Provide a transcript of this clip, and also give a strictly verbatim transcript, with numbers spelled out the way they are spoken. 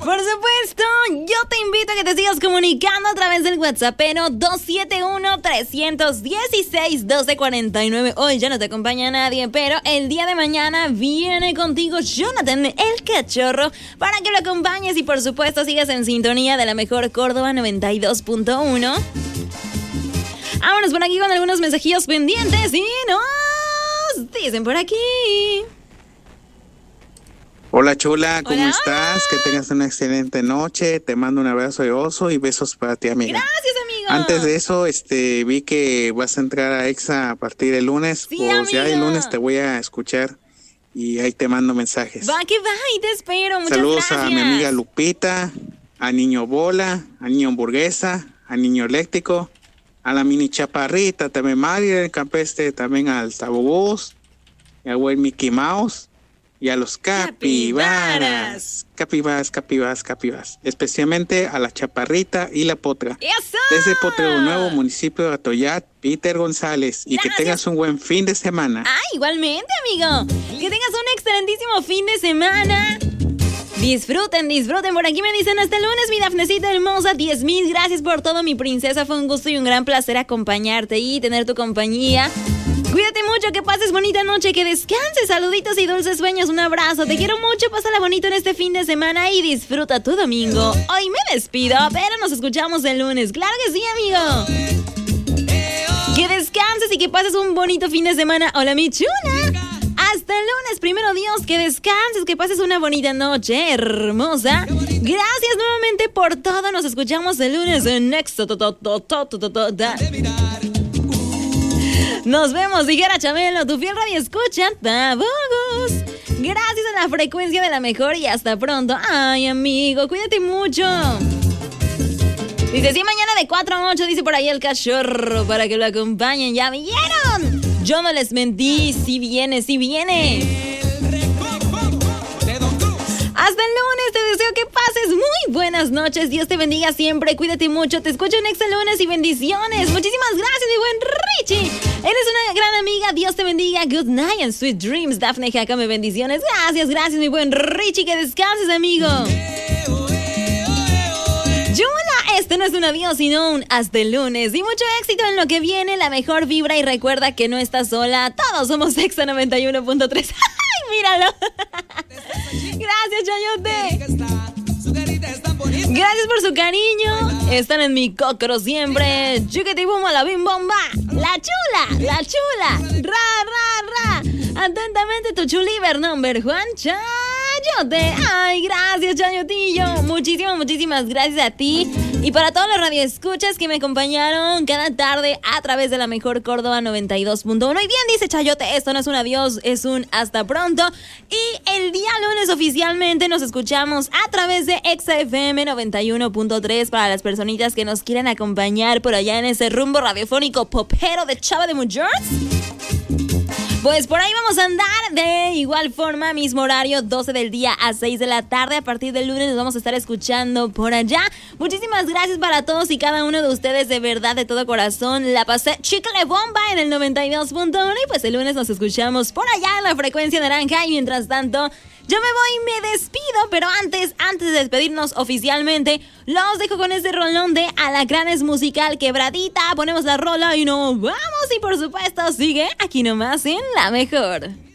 Por supuesto, yo te invito a que te sigas comunicando a través del WhatsApp, pero dos siete uno, tres uno seis, uno dos cuatro nueve. Hoy ya no te acompaña nadie, pero el día de mañana viene contigo Jonathan, el cachorro, para que lo acompañes y por supuesto sigas en sintonía de la mejor Córdoba noventa y dos punto uno. Vámonos por aquí con algunos mensajillos pendientes y nos dicen por aquí. Hola chula, ¿cómo Hola, estás? hola. Que tengas una excelente noche. Te mando un abrazo de oso y besos para ti, amiga. Gracias, amigo. Antes de eso, este, vi que vas a entrar a Exa a partir del lunes. Sí, pues ya el amigo. lunes te voy a escuchar y ahí te mando mensajes. Va que va y te espero. Muchas Saludos gracias. a mi amiga Lupita, a Niño Bola, a Niño Hamburguesa, a Niño Eléctrico, a la mini Chaparrita, también Mario del Campestre, también al Tabobús, y al buen Mickey Mouse. Y a los capibaras, capibaras, capibaras, capibaras, especialmente a la Chaparrita y la Potra. ¡Eso! Desde Potrero Nuevo, municipio de Atoyat, Peter González. Y Gracias. que tengas un buen fin de semana. Ah, igualmente, amigo. Que tengas un excelentísimo fin de semana. Disfruten, disfruten. Por aquí me dicen hasta el lunes, mi Dafnecita hermosa. diez mil gracias por todo, mi princesa. Fue un gusto y un gran placer acompañarte y tener tu compañía. Cuídate mucho, que pases bonita noche, que descanses, saluditos y dulces sueños, un abrazo, te quiero mucho, pásala bonito en este fin de semana y disfruta tu domingo. Hoy me despido, pero nos escuchamos el lunes, claro que sí, amigo. Que descanses y que pases un bonito fin de semana. Hola, mi chula. Hasta el lunes, primero Dios, que descanses, que pases una bonita noche, hermosa. Gracias nuevamente por todo, nos escuchamos el lunes en Nexo. Nos vemos, dijera Chabelo, tu fiel radio escucha, tabogos. Gracias a la frecuencia de la mejor y hasta pronto. Ay, amigo, cuídate mucho. Dice, sí, mañana de cuatro a ocho, dice por ahí el cachorro, para que lo acompañen. ¿Ya vieron? Yo no les mentí, sí viene, sí viene. Hasta el lunes, te deseo que pases muy buenas noches. Dios te bendiga siempre, cuídate mucho. Te escucho en Excel lunes y bendiciones. Muchísimas gracias, mi buen Richie. Eres una gran amiga, Dios te bendiga. Good night and sweet dreams. Dafne Jacame, bendiciones. Gracias, gracias, mi buen Richie. Que descanses, amigo. Yula, este no es un adiós, sino un hasta el lunes. Y mucho éxito en lo que viene, la mejor vibra. Y recuerda que no estás sola. Todos somos Exa noventa y uno punto tres. ¡Ay, míralo! Gracias, Chayote. Gracias por su cariño. Están en mi cocro siempre. Chiquitibuma, la bim bomba. La chula, la chula. Ra, ra, ra. Atentamente tu chuliver number Juan Chayote. Ay, gracias, Chayotillo. Muchísimas, muchísimas gracias a ti. Y para todos los radioescuchas que me acompañaron cada tarde a través de la mejor Córdoba noventa y dos punto uno. Y bien dice Chayote, esto no es un adiós, es un hasta pronto. Y el día lunes oficialmente nos escuchamos a través de Exa F M noventa y uno punto tres para las personitas que nos quieren acompañar por allá en ese rumbo radiofónico popero de Chava de Mujeres. Pues por ahí vamos a andar de igual forma, mismo horario, doce del día a seis de la tarde. A partir del lunes nos vamos a estar escuchando por allá. Muchísimas gracias para todos y cada uno de ustedes, de verdad, de todo corazón. La pasé chicle bomba en el noventa y dos punto uno y pues el lunes nos escuchamos por allá en la frecuencia naranja. Y mientras tanto, yo me voy y me despido, pero antes, antes de despedirnos oficialmente, los dejo con este rolón de Alacranes Musical Quebradita. Ponemos la rola y nos vamos y por supuesto sigue aquí nomás en La Mejor.